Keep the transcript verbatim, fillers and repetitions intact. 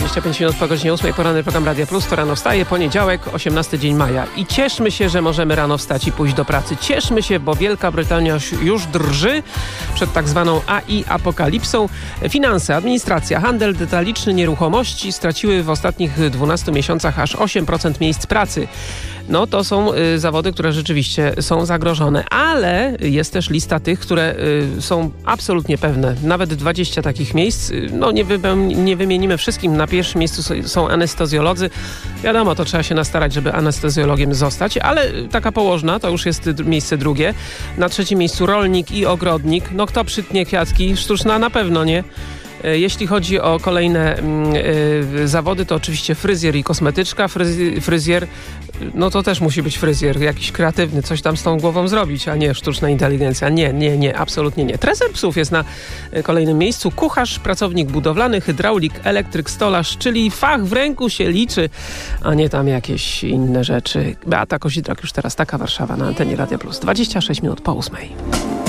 dwadzieścia pięć minut po godzinie ósmej. Poranny program Radia Plus. To Rano Wstaje. Poniedziałek, osiemnasty dzień maja. I cieszmy się, że możemy rano wstać i pójść do pracy. Cieszmy się, bo Wielka Brytania już drży przed tak zwaną A I apokalipsą. Finanse, administracja, handel detaliczny, nieruchomości straciły w ostatnich dwunastu miesiącach aż osiem procent miejsc pracy. No to są y, zawody, które rzeczywiście są zagrożone, ale jest też lista tych, które y, są absolutnie pewne. Nawet dwadzieścia takich miejsc, y, no nie, wy, nie wymienimy wszystkim. Na pierwszym miejscu są anestezjolodzy. Wiadomo, to trzeba się nastarać, żeby anestezjologiem zostać, ale taka położna to już jest d- miejsce drugie. Na trzecim miejscu rolnik i ogrodnik. No kto przytnie kwiatki? Sztuczna na pewno nie. Jeśli chodzi o kolejne y, zawody, to oczywiście fryzjer i kosmetyczka. Fryz, fryzjer, no to też musi być fryzjer, jakiś kreatywny, coś tam z tą głową zrobić, a nie sztuczna inteligencja. Nie, nie, nie, absolutnie nie. Treser psów jest na kolejnym miejscu. Kucharz, pracownik budowlany, hydraulik, elektryk, stolarz, czyli fach w ręku się liczy, a nie tam jakieś inne rzeczy. Beata Kozidrak już teraz, taka Warszawa na antenie Radia Plus. dwadzieścia sześć minut po ósmej.